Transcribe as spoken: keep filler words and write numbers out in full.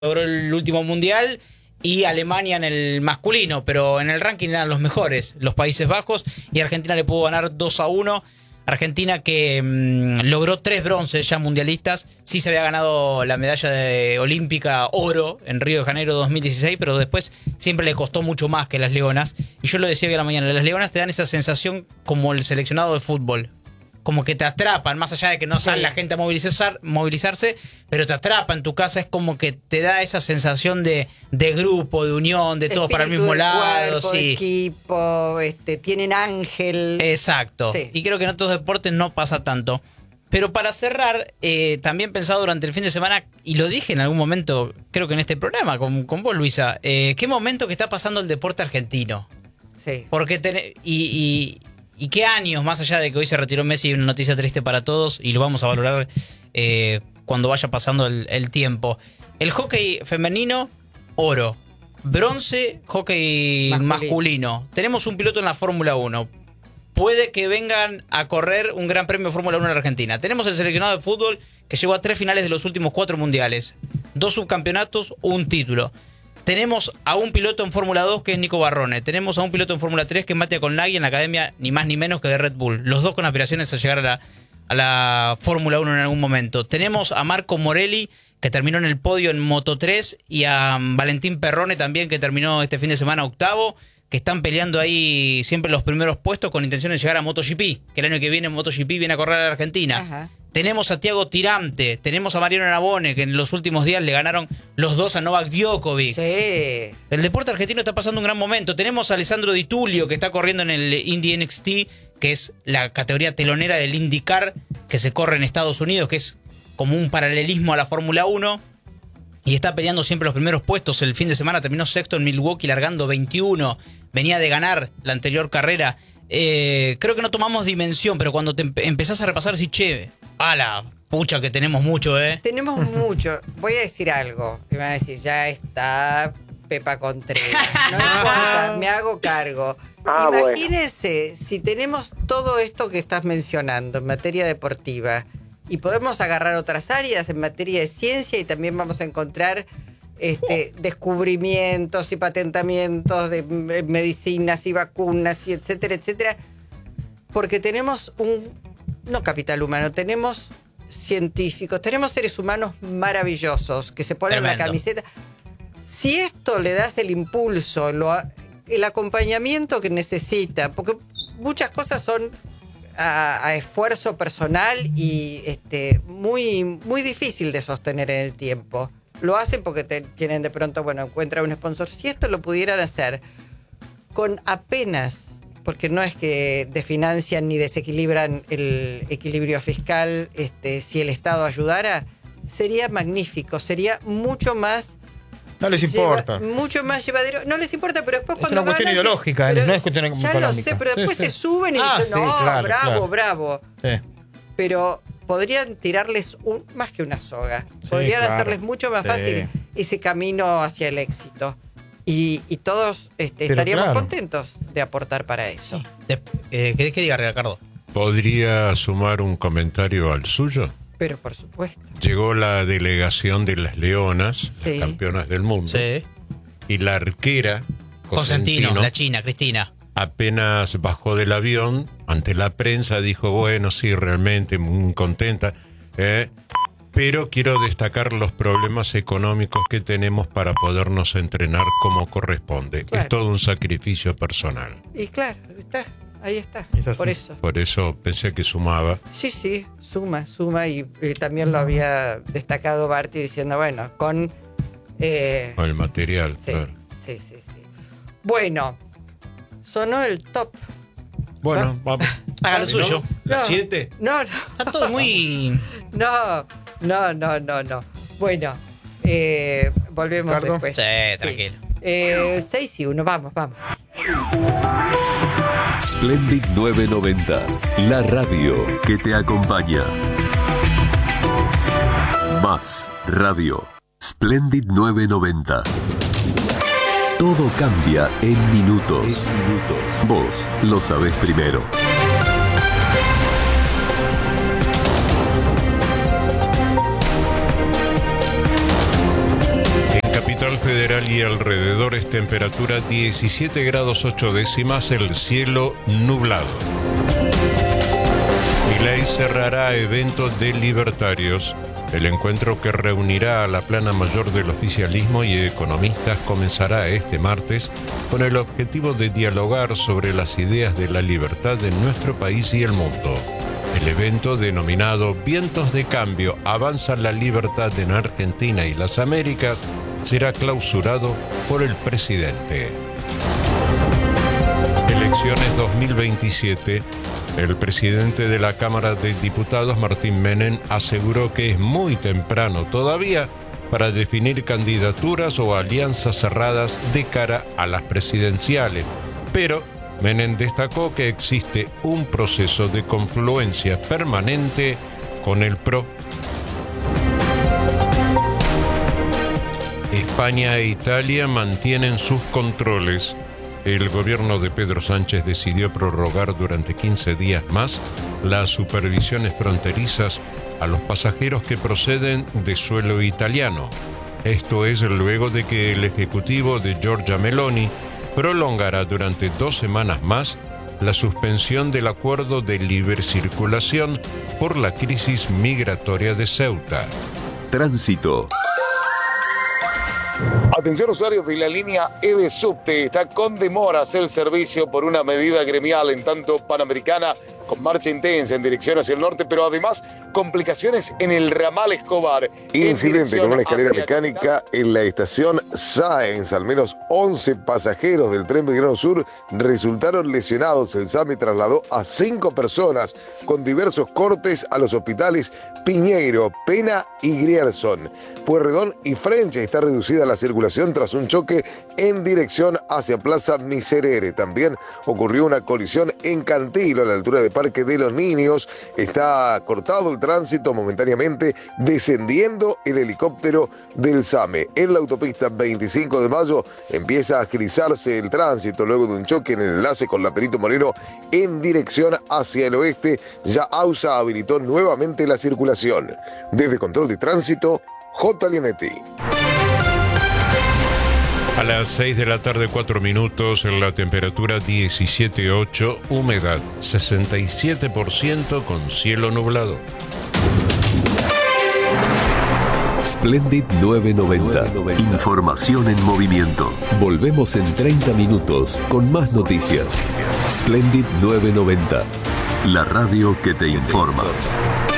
logró el último mundial, y Alemania en el masculino, pero en el ranking eran los mejores, los Países Bajos, y Argentina le pudo ganar dos a uno. Argentina que mmm, logró tres bronces ya mundialistas. Sí se había ganado la medalla de olímpica oro en Río de Janeiro dos mil dieciséis, pero después siempre le costó mucho más que las Leonas. Y yo lo decía hoy a la mañana, las Leonas te dan esa sensación como el seleccionado de fútbol, como que te atrapan, más allá de que no sale sí. la gente a movilizar, movilizarse, pero te atrapa en tu casa, es como que te da esa sensación de, de grupo, de unión, de todos para el mismo lado. Cuerpo, sí. equipo, este, tienen ángel. Exacto. Sí. Y creo que en otros deportes no pasa tanto. Pero para cerrar, eh, también pensado durante el fin de semana, y lo dije en algún momento, creo que en este programa, con, con vos, Luisa, eh, ¿qué momento que está pasando el deporte argentino? Sí. Porque ten, y, y ¿Y qué años, más allá de que hoy se retiró Messi, una noticia triste para todos, y lo vamos a valorar eh, cuando vaya pasando el, el tiempo? El hockey femenino, oro. Bronce, hockey masculino. masculino. Tenemos un piloto en la Fórmula uno. Puede que vengan a correr un gran premio de Fórmula uno en la Argentina. Tenemos el seleccionado de fútbol que llegó a tres finales de los últimos cuatro mundiales. Dos subcampeonatos, un título. Tenemos a un piloto en Fórmula dos que es Nico Barrone. Tenemos a un piloto en Fórmula tres que es Mattia Colnaghi en la academia, ni más ni menos que de Red Bull. Los dos con aspiraciones a llegar a la, a la Fórmula uno en algún momento. Tenemos a Marco Morelli, que terminó en el podio en Moto tres, y a Valentín Perrone también, que terminó este fin de semana octavo, que están peleando ahí siempre los primeros puestos con intención de llegar a MotoGP, que el año que viene MotoGP viene a correr a la Argentina. Ajá. Tenemos a Thiago Tirante, tenemos a Mariano Navone, que en los últimos días le ganaron los dos a Novak Djokovic. Sí. El deporte argentino está pasando un gran momento. Tenemos a Alessandro Di Tullio, que está corriendo en el Indy N X T, que es la categoría telonera del IndyCar, que se corre en Estados Unidos, que es como un paralelismo a la Fórmula uno. Y está peleando siempre los primeros puestos. El fin de semana terminó sexto en Milwaukee, largando veintiuno. Venía de ganar la anterior carrera. Eh, creo que no tomamos dimensión, pero cuando te empezás a repasar, decís, che, a la pucha que tenemos mucho, ¿eh? Tenemos mucho. Voy a decir algo. Me van a decir, ya está Pepa Contreras. No importa, me hago cargo. Ah, Imagínense, bueno. si tenemos todo esto que estás mencionando en materia deportiva, y podemos agarrar otras áreas en materia de ciencia, y también vamos a encontrar este, descubrimientos y patentamientos de medicinas y vacunas, y etcétera, etcétera, porque tenemos un, no capital humano, tenemos científicos, tenemos seres humanos maravillosos que se ponen Tremendo. la camiseta. Si esto le das el impulso, lo, el acompañamiento que necesita, porque muchas cosas son a, a esfuerzo personal y este, muy, muy difícil de sostener en el tiempo. Lo hacen porque te, tienen de pronto, bueno, encuentran un sponsor. Si esto lo pudieran hacer con apenas, porque no es que desfinancian ni desequilibran el equilibrio fiscal, este, si el Estado ayudara, sería magnífico, sería mucho más... No les importa. Lleva, mucho más llevadero. No les importa, pero después es cuando una cuestión ganan, ideológica, pero, no es cuestión económica. Ya lo sé, pero después sí, se sí. suben y ah, dicen, sí, no, claro, bravo, claro. bravo. Sí. Pero podrían tirarles un, más que una soga. Sí, podrían claro. hacerles mucho más fácil sí. ese camino hacia el éxito. Y, y todos este, estaríamos claro. contentos de aportar para eso. Sí. De, eh, ¿qué, ¿Qué diga, Ricardo? ¿Podría sumar un comentario al suyo? Pero por supuesto. Llegó la delegación de las Leonas, sí. las campeonas del mundo. Sí. Y la arquera, Cosentino, Cosentino, la china, Cristina, apenas bajó del avión, ante la prensa dijo, bueno, sí, realmente muy contenta, eh, pero quiero destacar los problemas económicos que tenemos para podernos entrenar como corresponde. Claro. Es todo un sacrificio personal. Y claro, está, ahí está, por eso. Por eso pensé que sumaba. Sí, sí, suma, suma, y eh, también lo había destacado Barty diciendo, bueno, con... Eh, con el material, sí, claro. Sí, sí, sí. Bueno, sonó el top. Bueno, ¿no? vamos. Haga lo suyo. No, ¿Las siete? No, no. Está todo muy... No, no, no, no, no. Bueno, eh, volvemos Ricardo. después. Sí, tranquilo. Sí. Eh, seis y uno, vamos, vamos. Splendid nueve noventa, la radio que te acompaña. Más radio. Splendid nueve noventa. Todo cambia en minutos. minutos. Vos lo sabés primero. Capital Federal y alrededores, temperatura diecisiete grados ocho décimas, el cielo nublado. Milei cerrará evento de libertarios. El encuentro que reunirá a la plana mayor del oficialismo y economistas comenzará este martes con el objetivo de dialogar sobre las ideas de la libertad en nuestro país y el mundo. El evento, denominado Vientos de Cambio, Avanza la Libertad en Argentina y las Américas, será clausurado por el presidente. Elecciones dos mil veintisiete. El presidente de la Cámara de Diputados, Martín Menem, aseguró que es muy temprano todavía para definir candidaturas o alianzas cerradas de cara a las presidenciales, pero Menem destacó que existe un proceso de confluencia permanente con el P R O. España e Italia mantienen sus controles. El gobierno de Pedro Sánchez decidió prorrogar durante quince días más las supervisiones fronterizas a los pasajeros que proceden de suelo italiano. Esto es luego de que el ejecutivo de Giorgia Meloni prolongará durante dos semanas más la suspensión del acuerdo de libre circulación por la crisis migratoria de Ceuta. Tránsito. Atención usuarios de la línea E de Subte, está con demoras el servicio por una medida gremial, en tanto Panamericana con marcha intensa en dirección hacia el norte, pero además complicaciones en el ramal Escobar. Incidente con una escalera mecánica en la estación Sáenz. Al menos once pasajeros del tren Belgrano Sur resultaron lesionados. El SAME trasladó a cinco personas con diversos cortes a los hospitales Piñeiro, Pena y Grierson. Pueyrredón y French está reducida la circulación tras un choque en dirección hacia Plaza Miserere. También ocurrió una colisión en Cantilo a la altura de Parque de los Niños. Está cortado el tránsito momentáneamente, descendiendo el helicóptero del SAME. En la autopista veinticinco de mayo empieza a agilizarse el tránsito luego de un choque en el enlace con la Perito Moreno en dirección hacia el oeste. Ya AUSA habilitó nuevamente la circulación. Desde Control de Tránsito, J. Leonetti. A las seis de la tarde, cuatro minutos, la temperatura diecisiete punto ocho, humedad sesenta y siete por ciento con cielo nublado. Splendid novecientos noventa. Información en movimiento. Volvemos en treinta minutos con más noticias. Splendid novecientos noventa. La radio que te informa.